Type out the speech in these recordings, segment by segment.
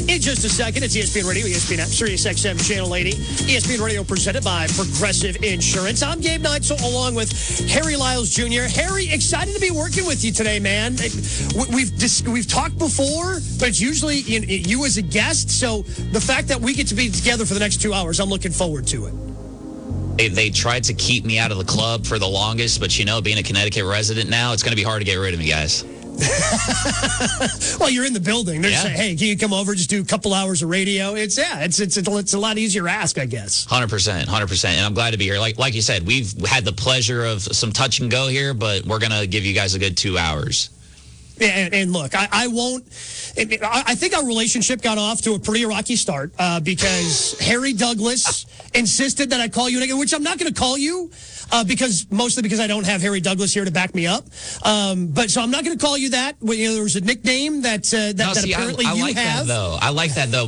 In just a second, it's ESPN Radio, ESPN app, Sirius XM Channel 80. ESPN Radio presented by Progressive Insurance. I'm Gabe Neitzel along with Harry Lyles Jr. Harry, excited to be working with you today, man. We've talked before, but it's usually you as a guest. So the fact that we get to be together for the next 2 hours, I'm looking forward to it. They tried to keep me out of the club for the longest, but being a Connecticut resident now, it's going to be hard to get rid of me, guys. Well, you're in the building. They're saying, "Hey, can you come over? Just do a couple hours of radio." It's a lot easier ask, I guess. 100%. And I'm glad to be here. Like you said, we've had the pleasure of some touch and go here, but we're gonna give you guys a good 2 hours. Yeah, and look, I won't. I think our relationship got off to a pretty rocky start because Harry Douglas insisted that I call you again, which I'm not going to call you mostly because I don't have Harry Douglas here to back me up. But so I'm not going to call you that. There was a nickname that apparently you have. I like that though.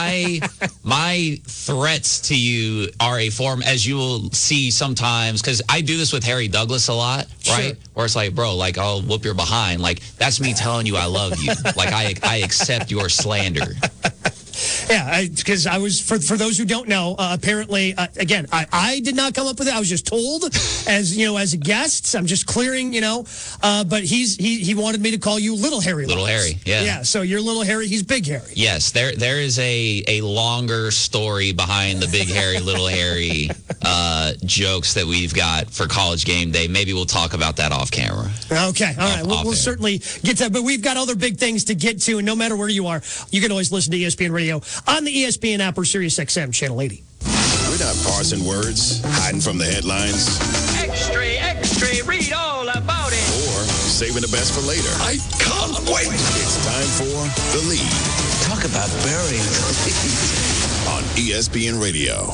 My threats to you are a form, as you will see sometimes, because I do this with Harry Douglas a lot, right? Sure. Where it's like, bro, like I'll whoop your behind, like that's me telling you I love you, like I accept your slander. Yeah, because I was, for those who don't know, apparently, again, I did not come up with it. I was just told as a guest. I'm just clearing, but he wanted me to call you Little Harry. Little Harry, yeah. Yeah, so you're Little Harry, he's Big Harry. Yes, there is a longer story behind the Big Harry, Little Harry jokes that we've got for College Game Day. Maybe we'll talk about that off camera. Okay, all right. We'll certainly get to that, but we've got other big things to get to, and no matter where you are, you can always listen to ESPN Radio on the ESPN app or Sirius XM Channel 80. We're not parsing words, hiding from the headlines. Extra, read all about it. Or saving the best for later. I can't wait. It's time for The Lead. Talk about burying the lead. On ESPN Radio.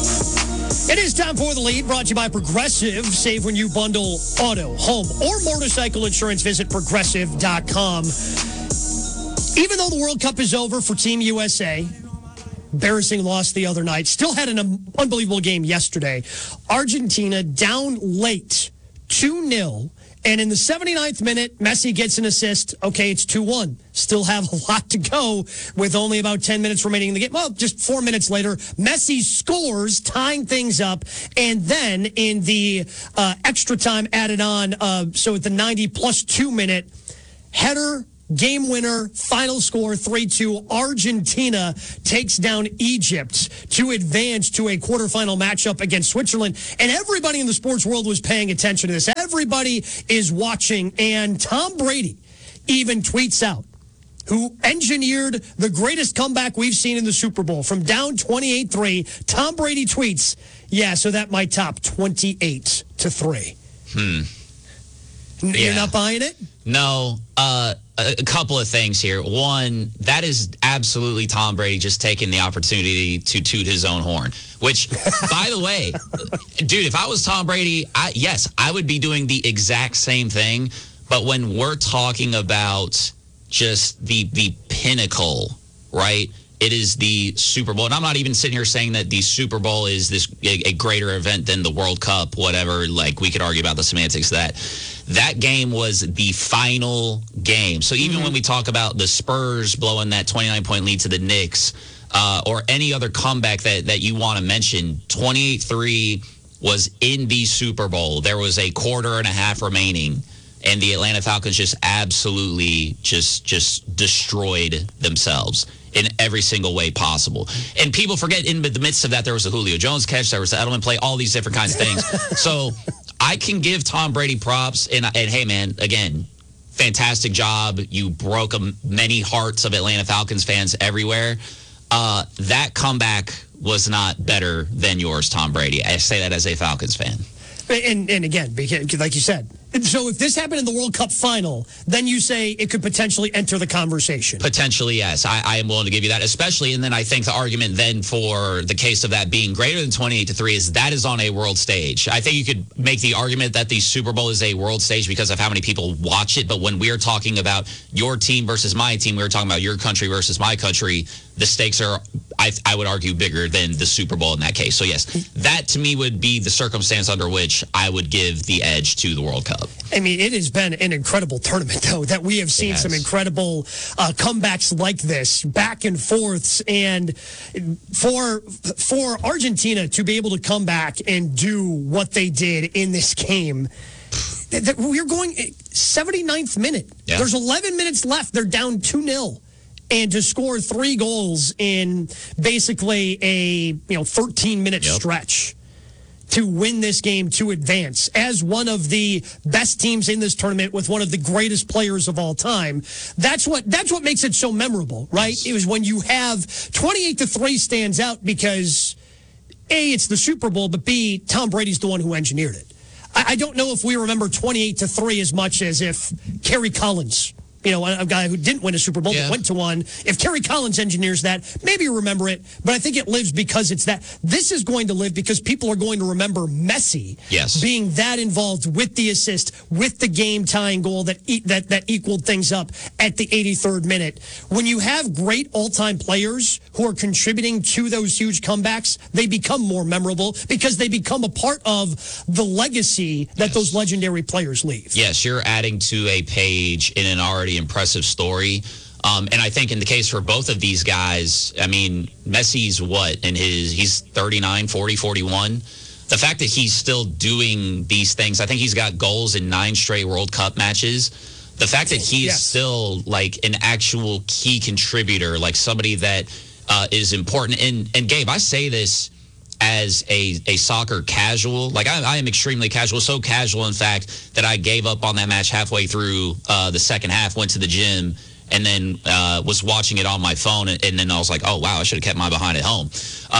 It is time for The Lead, brought to you by Progressive. Save when you bundle auto, home, or motorcycle insurance. Visit Progressive.com. Even though the World Cup is over for Team USA, embarrassing loss the other night, still had an unbelievable game yesterday. Argentina down late, 2-0. And in the 79th minute, Messi gets an assist. Okay, it's 2-1. Still have a lot to go with only about 10 minutes remaining in the game. Well, just 4 minutes later, Messi scores, tying things up. And then in the extra time added on, so at the 90 plus 2 minute, header, game winner, final score 3-2. Argentina takes down Egypt to advance to a quarterfinal matchup against Switzerland. And everybody in the sports world was paying attention to this. Everybody is watching. And Tom Brady even tweets out, who engineered the greatest comeback we've seen in the Super Bowl. From down 28-3, Tom Brady tweets, yeah, so that might top 28-3. You're not buying it? No. A couple of things here. One, that is absolutely Tom Brady just taking the opportunity to toot his own horn, which, by the way, dude, if I was Tom Brady, I would be doing the exact same thing. But when we're talking about just the pinnacle, right? It is the Super Bowl. And I'm not even sitting here saying that the Super Bowl is a greater event than the World Cup, whatever. Like, we could argue about the semantics of that. That game was the final game. So even when we talk about the Spurs blowing that 29-point lead to the Knicks, or any other comeback that you want to mention, 28-3 was in the Super Bowl. There was a quarter and a half remaining, and the Atlanta Falcons just absolutely just destroyed themselves in every single way possible. And people forget, in the midst of that, there was a Julio Jones catch, there was the Edelman play, all these different kinds of things. So I can give Tom Brady props, and hey, man, again, fantastic job. You broke many hearts of Atlanta Falcons fans everywhere. That comeback was not better than yours, Tom Brady. I say that as a Falcons fan. And again, because, like you said, so if this happened in the World Cup final, then you say it could potentially enter the conversation. Potentially, yes. I am willing to give you that, especially, and then I think the argument then for the case of that being greater than 28-3 is that is on a world stage. I think you could make the argument that the Super Bowl is a world stage because of how many people watch it, but when we're talking about your team versus my team, we're talking about your country versus my country, the stakes are I would argue bigger than the Super Bowl in that case. So yes, that to me would be the circumstance under which I would give the edge to the World Cup. I mean, it has been an incredible tournament, though, that we have seen some incredible comebacks like this, back and forths. And for Argentina to be able to come back and do what they did in this game, we're going 79th minute. Yeah. There's 11 minutes left. They're down 2-0. And to score 3 goals in basically a 13-minute stretch to win this game, to advance as one of the best teams in this tournament with one of the greatest players of all time. That's what makes it so memorable, right? It was when you have 28-3 stands out because A, it's the Super Bowl, but B, Tom Brady's the one who engineered it. I don't know if we remember 28-3 as much as if Kerry Collins, a guy who didn't win a Super Bowl but went to one. If Kerry Collins engineers that, maybe you remember it, but I think it lives because it's that. This is going to live because people are going to remember Messi being that involved with the assist, with the game-tying goal that equaled things up at the 83rd minute. When you have great all-time players who are contributing to those huge comebacks, they become more memorable because they become a part of the legacy that those legendary players leave. Yes, you're adding to a page in an already impressive story. And I think in the case for both of these guys, I mean, Messi's he's 39, 40, 41. The fact that he's still doing these things, I think he's got goals in 9 straight World Cup matches. The fact that he's still like an actual key contributor, like somebody that is important. And Gabe, I say this as a soccer casual. Like I am extremely casual, so casual in fact that I gave up on that match halfway through the second half, went to the gym, and then was watching it on my phone, and then I was like, oh wow, I should have kept my behind at home.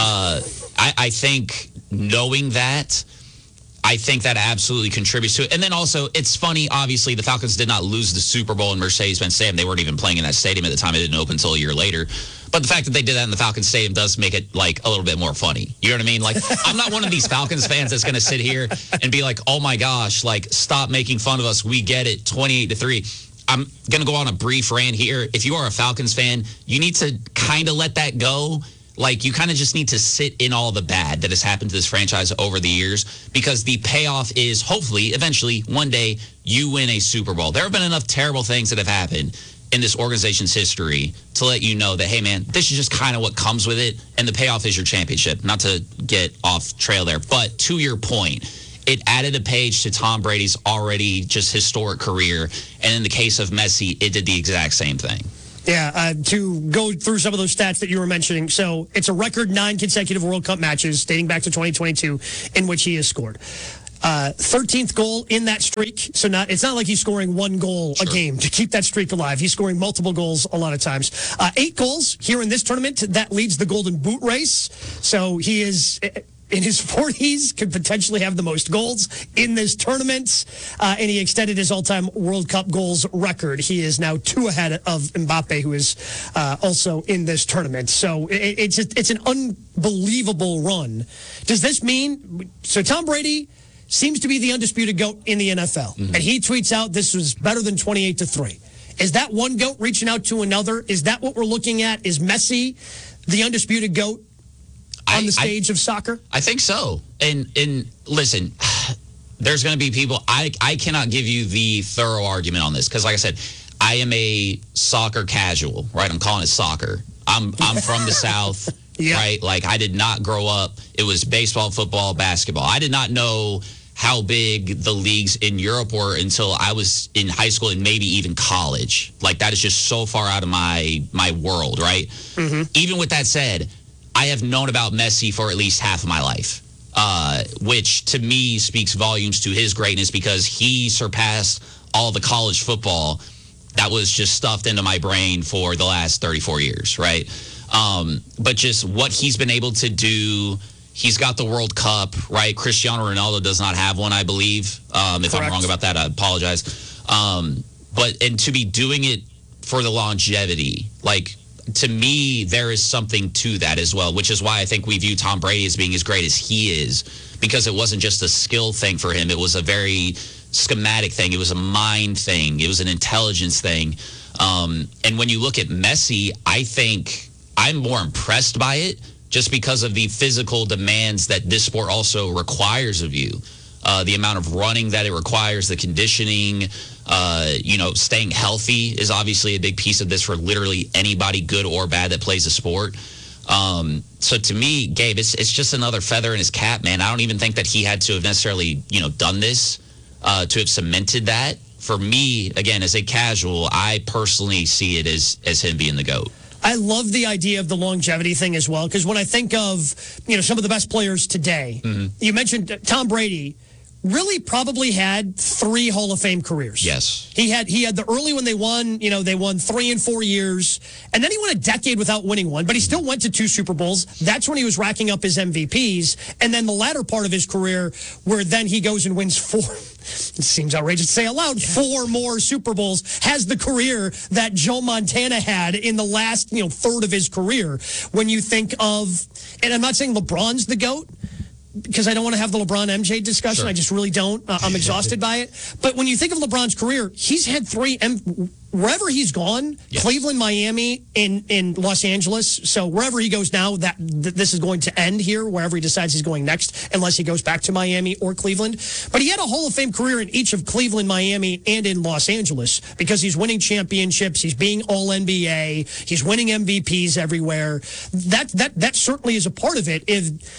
I think knowing that, I think that absolutely contributes to it. And then also, it's funny, obviously, the Falcons did not lose the Super Bowl in Mercedes-Benz Stadium. They weren't even playing in that stadium at the time. It didn't open until a year later. But the fact that they did that in the Falcons Stadium does make it, like, a little bit more funny. You know what I mean? Like, I'm not one of these Falcons fans that's going to sit here and be like, oh, my gosh, like, stop making fun of us. We get it, 28-3. I'm going to go on a brief rant here. If you are a Falcons fan, you need to kind of let that go. Like, you kind of just need to sit in all the bad that has happened to this franchise over the years, because the payoff is hopefully, eventually, one day, you win a Super Bowl. There have been enough terrible things that have happened in this organization's history to let you know that, hey, man, this is just kind of what comes with it, and the payoff is your championship. Not to get off trail there, but to your point, it added a page to Tom Brady's already just historic career, and in the case of Messi, it did the exact same thing. Yeah, to go through some of those stats that you were mentioning. So it's a record 9 consecutive World Cup matches dating back to 2022 in which he has scored. 13th goal in that streak. So it's not like he's scoring 1 goal a game to keep that streak alive. He's scoring multiple goals a lot of times. 8 goals here in this tournament. That leads the Golden Boot race. So he is in his 40s, could potentially have the most goals in this tournament. And he extended his all-time World Cup goals record. He is now 2 ahead of Mbappe, who is also in this tournament. So it's an unbelievable run. Does this mean, so Tom Brady seems to be the undisputed GOAT in the NFL. Mm-hmm. And he tweets out, this was better than 28-3. Is that one GOAT reaching out to another? Is that what we're looking at? Is Messi the undisputed GOAT on the stage of soccer? I think so. And listen, there's going to be people, I cannot give you the thorough argument on this, because like I said, I am a soccer casual, right? I'm calling it soccer. I'm from the South, right? Like, I did not grow up. It was baseball, football, basketball. I did not know how big the leagues in Europe were until I was in high school and maybe even college. Like, that is just so far out of my world, right? Mm-hmm. Even with that said, I have known about Messi for at least half of my life, which to me speaks volumes to his greatness, because he surpassed all the college football that was just stuffed into my brain for the last 34 years, right? But just what he's been able to do. He's got the World Cup, right? Cristiano Ronaldo does not have one, I believe. If I'm wrong about that, I apologize. But to be doing it for the longevity, like, to me, there is something to that as well, which is why I think we view Tom Brady as being as great as he is, because it wasn't just a skill thing for him. It was a very schematic thing. It was a mind thing. It was an intelligence thing. And when you look at Messi, I think I'm more impressed by it just because of the physical demands that this sport also requires of you. The amount of running that it requires, the conditioning, staying healthy is obviously a big piece of this for literally anybody, good or bad, that plays a sport. So to me, Gabe, it's just another feather in his cap, man. I don't even think that he had to have necessarily, done this to have cemented that. For me, again, as a casual, I personally see it as him being the GOAT. I love the idea of the longevity thing as well, because when I think of, some of the best players today, you mentioned Tom Brady really probably had 3 Hall of Fame careers. Yes. He had the early when they won, they won 3 and 4 years, and then he went a decade without winning one, but he still went to 2 Super Bowls. That's when he was racking up his MVPs, and then the latter part of his career where then he goes and wins 4. It seems outrageous to say aloud. 4 more Super Bowls, has the career that Joe Montana had in the last, third of his career. When you think of, and I'm not saying LeBron's the GOAT, because I don't want to have the LeBron MJ discussion. Sure. I just really don't. I'm exhausted by it. But when you think of LeBron's career, he's had 3 wherever he's gone, yes. Cleveland, Miami, in Los Angeles. So wherever he goes now, this is going to end here, wherever he decides he's going next, unless he goes back to Miami or Cleveland. But he had a Hall of Fame career in each of Cleveland, Miami, and in Los Angeles because he's winning championships. He's being All-NBA. He's winning MVPs everywhere. That certainly is a part of it.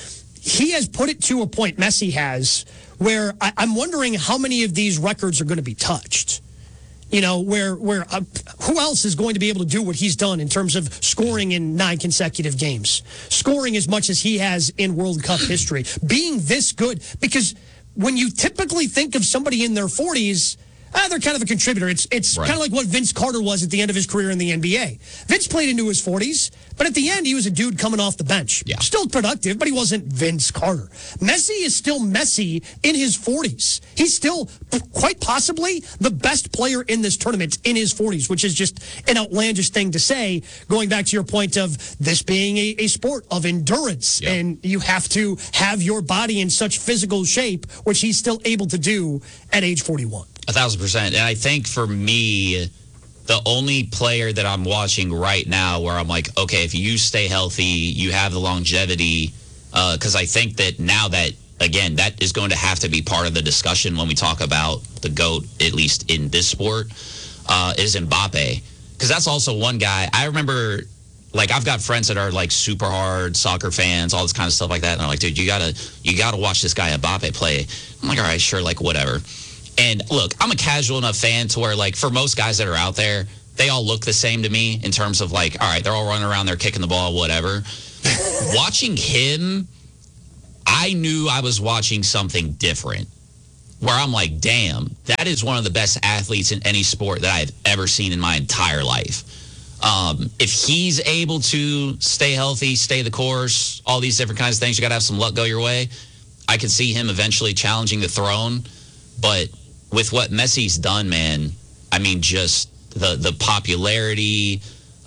He has put it to a point, Messi has, where I'm wondering how many of these records are going to be touched. Where who else is going to be able to do what he's done in terms of scoring in 9 consecutive games, scoring as much as he has in World Cup history, being this good? Because when you typically think of somebody in their 40s, they're kind of a contributor. It's right. Kind of like what Vince Carter was at the end of his career in the NBA. Vince played into his 40s, but at the end, he was a dude coming off the bench. Yeah. Still productive, but he wasn't Vince Carter. Messi is still Messi in his 40s. He's still quite possibly the best player in this tournament in his 40s, which is just an outlandish thing to say, going back to your point of this being a sport of endurance, yep. And you have to have your body in such physical shape, which he's still able to do at age 41. 1,000%. And I think for me, the only player that I'm watching right now where I'm like, okay, if you stay healthy, you have the longevity, because I think that now that, again, that is going to have to be part of the discussion when we talk about the GOAT, at least in this sport, is Mbappe. Because that's also one guy. I remember, I've got friends that are, super hard soccer fans, all this kind of stuff like that. And they're like, dude, you gotta watch this guy Mbappe play. I'm like, all right, sure, whatever. And look, I'm a casual enough fan to where, for most guys that are out there, they all look the same to me in terms of, all right, they're all running around, they're kicking the ball, whatever. Watching him, I knew I was watching something different, where I'm like, damn, that is one of the best athletes in any sport that I've ever seen in my entire life. If he's able to stay healthy, stay the course, all these different kinds of things, you got to have some luck go your way. I could see him eventually challenging the throne, but with what Messi's done, man, I mean, just the popularity,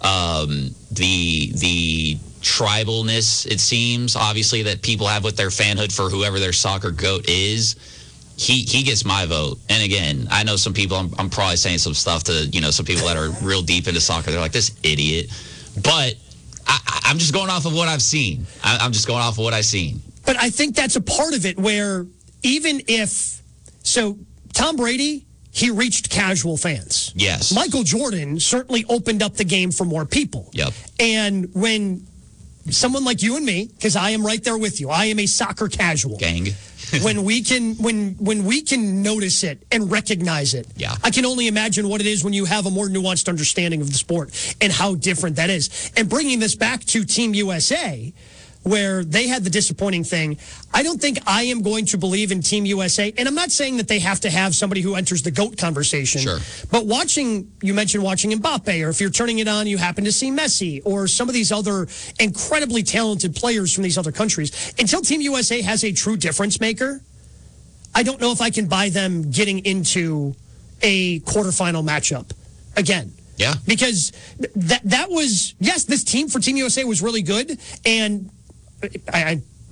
the tribalness, it seems, obviously, that people have with their fanhood for whoever their soccer GOAT is, he gets my vote. And again, I know some people, I'm probably saying some stuff to, some people that are real deep into soccer. They're like, this idiot. But I'm just going off of what I've seen. I'm just going off of what I've seen. But I think that's a part of it where even if, so Tom Brady, he reached casual fans. Yes. Michael Jordan certainly opened up the game for more people. Yep. And when someone like you and me, because I am right there with you, I am a soccer casual. Gang. when we can notice it and recognize it, yeah. I can only imagine what it is when you have a more nuanced understanding of the sport and how different that is. And bringing this back to Team USA, where they had the disappointing thing, I don't think I am going to believe in Team USA. And I'm not saying that they have to have somebody who enters the GOAT conversation. Sure. But you mentioned watching Mbappe, or if you're turning it on, you happen to see Messi, or some of these other incredibly talented players from these other countries. Until Team USA has a true difference maker, I don't know if I can buy them getting into a quarterfinal matchup again. Yeah. Because that was, yes, this team for Team USA was really good, and I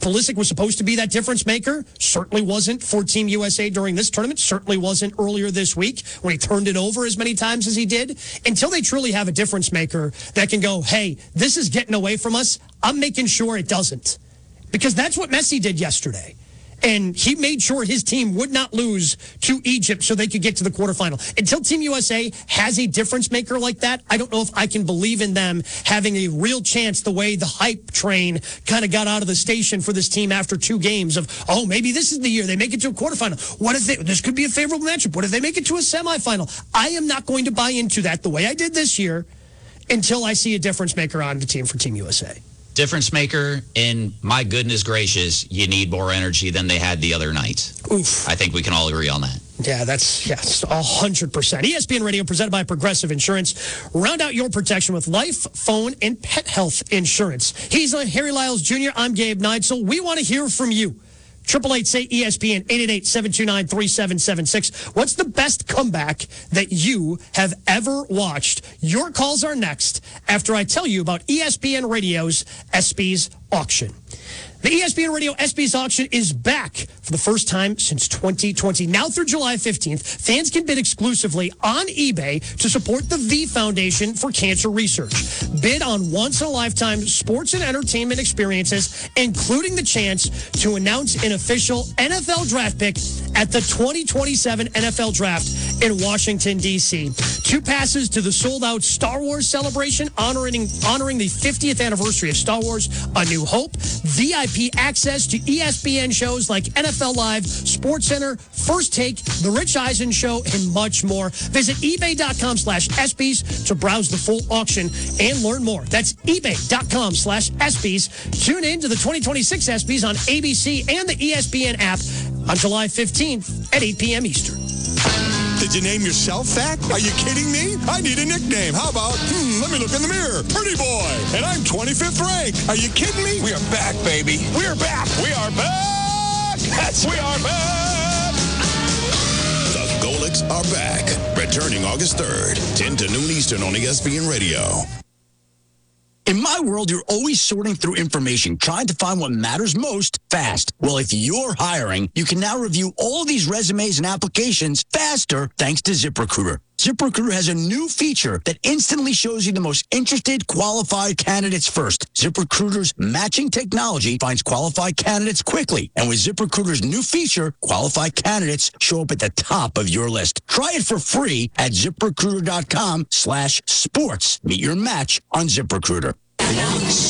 Pulisic was supposed to be that difference maker. Certainly wasn't for Team USA during this tournament. Certainly wasn't earlier this week when he turned it over as many times as he did. Until they truly have a difference maker that can go, hey, this is getting away from us, I'm making sure it doesn't. Because that's what Messi did yesterday. And he made sure his team would not lose to Egypt so they could get to the quarterfinal. Until Team USA has a difference maker like that, I don't know if I can believe in them having a real chance the way the hype train kind of got out of the station for this team after 2 games of, oh, maybe this is the year they make it to a quarterfinal. What if this could be a favorable matchup? What if they make it to a semifinal? I am not going to buy into that the way I did this year until I see a difference maker on the team for Team USA. Difference maker, and my goodness gracious, you need more energy than they had the other night. Oof. I think we can all agree on that. Yeah, that's 100%. ESPN Radio presented by Progressive Insurance. Round out your protection with life, phone, and pet health insurance. He's Harry Lyles Jr. I'm Gabe Neitzel. We want to hear from you. 888-SAY-ESPN, 888-729-3776. What's the best comeback that you have ever watched? Your calls are next after I tell you about ESPN Radio's ESPYs auction. The ESPN Radio ESPYs auction is back for the first time since 2020. Now through July 15th, fans can bid exclusively on eBay to support the V Foundation for Cancer Research. Bid on once-in-a-lifetime sports and entertainment experiences, including the chance to announce an official NFL draft pick at the 2027 NFL Draft in Washington, D.C. 2 passes to the sold-out Star Wars celebration honoring the 50th anniversary of Star Wars A New Hope, VIP access to ESPN shows like NFL Live, SportsCenter, First Take, The Rich Eisen Show, and much more. Visit ebay.com/ESPYs to browse the full auction and learn more. That's ebay.com/ESPYs. Tune in to the 2026 ESPYs on ABC and the ESPN app on July 15th at 8 p.m. Eastern. Did you name yourself that? Are you kidding me? I need a nickname. How about, let me look in the mirror. Pretty boy. And I'm 25th ranked. Are you kidding me? We are back, baby. We're back. We are back. We are back. The Golics are back. Returning August 3rd, 10 to noon Eastern on ESPN Radio. In my world, you're always sorting through information, trying to find what matters most fast. Well, if you're hiring, you can now review all these resumes and applications faster thanks to ZipRecruiter. ZipRecruiter has a new feature that instantly shows you the most interested, qualified candidates first. ZipRecruiter's matching technology finds qualified candidates quickly. And with ZipRecruiter's new feature, qualified candidates show up at the top of your list. Try it for free at ZipRecruiter.com/sports. Meet your match on ZipRecruiter.